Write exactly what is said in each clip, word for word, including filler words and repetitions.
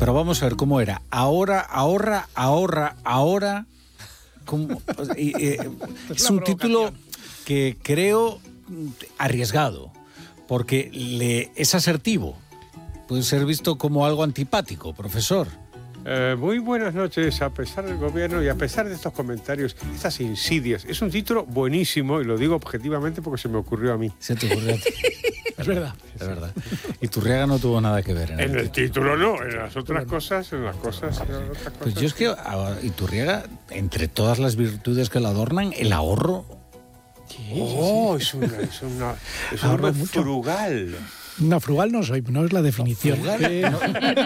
Pero vamos a ver cómo era. Ahora, ahorra, ahorra, ahora. ¿Cómo? Y, eh, es un título que creo arriesgado, porque le, es asertivo. Puede ser visto como algo antipático, profesor. Eh, muy buenas noches, a pesar del gobierno y a pesar de estos comentarios, estas insidias. Es un título buenísimo y lo digo objetivamente porque se me ocurrió a mí. Se te ocurrió a ti. Es verdad. Es verdad. Y Iturriaga no tuvo nada que ver en, En el, el título no, en las otras cosas, en las cosas, en las otras Pues cosas. yo es que a Iturriaga, entre todas las virtudes que la adornan, el ahorro. Oh, es una, es una, es un Ahorro hombre mucho. frugal. No, frugal no soy, no es la definición. Frugal, Eh, no.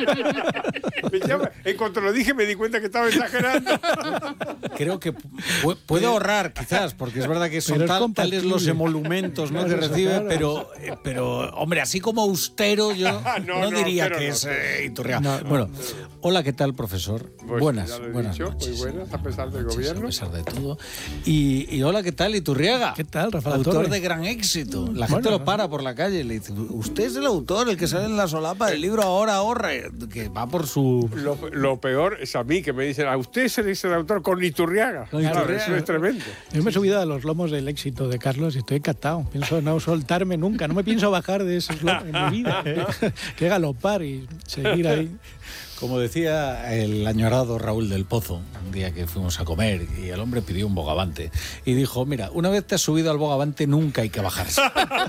Me llama- en cuanto lo dije me di cuenta que estaba exagerando. Creo que pu- puede ahorrar, quizás, porque es verdad que son Pero es tal- tales compatible. los emolumentos, ¿no?, que Claro, recibe, claro. pero, eh, pero, hombre, así como austero, yo no, No, no, diría austero que no. es eh, Iturriaga. No, no. Bueno, hola, ¿qué tal, profesor? Pues buenas, ya lo he buenas dicho, noches. muy buenas, a pesar del Noches, gobierno. A pesar de todo. Y, y hola, ¿qué tal, Iturriaga? ¿Qué tal, Rafa La Autor Torre? de gran éxito. La Bueno, gente lo no. para por la calle y le dice, usted es el autor, el que sale en la solapa del libro Ahora Ahorra, que va por su... Lo, lo peor es a mí, que me dicen, a usted se le dice el autor con Iturriaga. Con Claro, Iturriaga. eso es tremendo. Yo me he subido a los lomos del éxito de Carlos y estoy encantado. Pienso no soltarme nunca, no me pienso bajar de esos lomos en mi vida. Que galopar y seguir ahí. Como decía el añorado Raúl del Pozo, un día que fuimos a comer y el hombre pidió un bogavante y dijo, mira, una vez te has subido al bogavante nunca hay que bajarse.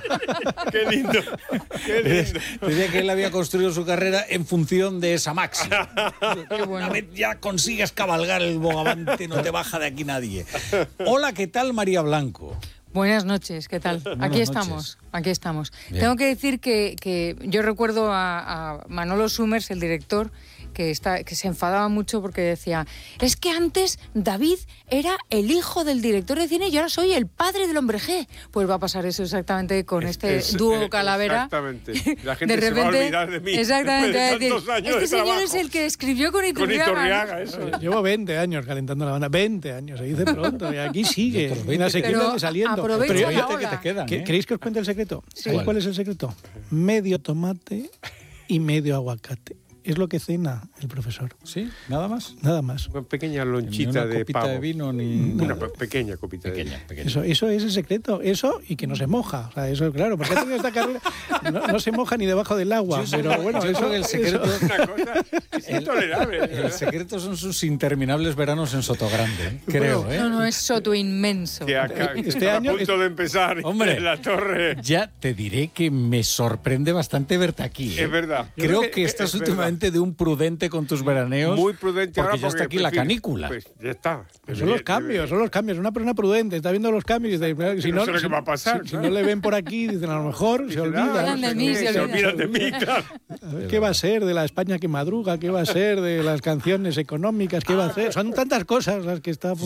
Qué lindo, qué lindo. Decía que él había construido su carrera en función de esa máxima. Qué bueno. Una vez ya consigues cabalgar el bogavante, no te baja de aquí nadie. Hola, ¿qué tal, María Blanco? Buenas noches, ¿qué tal? Buenas Aquí noches. estamos, aquí estamos. Bien. Tengo que decir que, que yo recuerdo a, a Manolo Summers, el director, que, está, que se enfadaba mucho porque decía, es que antes David era el hijo del director de cine y ahora soy el padre del hombre G. Pues va a pasar eso exactamente con Es- este es- dúo eh, Calavera. Exactamente. La gente De se va a repente, olvidar de mí. exactamente, después va a de decir, tantos años este de señor trabajo. es el que escribió con Con Iturriaga. Iturriaga, eso. Llevo veinte años calentando la banda. veinte años, se dice pronto. Y aquí sigue. Otros Una veinte. sequía Pero de saliendo. aprovecha Pero yo- la ola. que te quedan, ¿Qué- ¿eh? ¿Queréis que os cuente el secreto? Sí. ¿Sabéis cuál es el secreto? Medio tomate y medio aguacate. Es lo que cena el profesor. ¿Sí? ¿Nada más? Nada más. Una pequeña Ni lonchita una de copita pavo. de vino, ni... Una nada. pe- pequeña copita de Pequeña, vino. pequeña. Eso, eso es el secreto. Eso y que no se moja. O sea, eso claro, porque ha tenido esta carrera. No, no se moja ni debajo del agua. Yo pero bueno, yo eso, creo que el secreto... eso- Una cosa es intolerable. El ¿verdad? secreto son sus interminables veranos en Sotogrande, ¿eh? Creo, ¿eh? No, no, es soto inmenso. Que acá, que Este está año- a punto de empezar Hombre. en la torre. Ya te diré que me sorprende bastante verte aquí, ¿eh? Es verdad. Creo creo que, que estás es últimamente de un prudente con tus veraneos. Muy prudente porque ahora ya está aquí en la fin, canícula. Pues ya está. Son los cambios, son los cambios. Una persona prudente está viendo los cambios y dice, si no no, sé lo que si- va a pasar, si- si claro. no le ven por aquí, dicen a lo mejor se Dicen, olvida. ah, Hablan de no mí, sé se qué, olvidan. olvidan de mí, claro. A ver, ¿qué va a ser de la España que madruga? ¿Qué va a ser de las canciones económicas? ¿Qué va a ser? Son tantas cosas las que está